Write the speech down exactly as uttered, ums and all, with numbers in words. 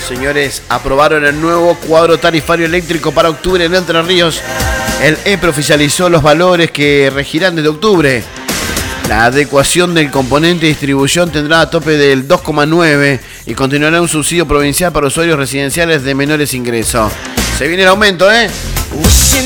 Señores, aprobaron el nuevo cuadro tarifario eléctrico para octubre en Entre Ríos. El E P R oficializó los valores que regirán desde octubre. La adecuación del componente de distribución tendrá a tope del dos coma nueve y continuará un subsidio provincial para usuarios residenciales de menores ingresos. Se viene el aumento, ¿eh?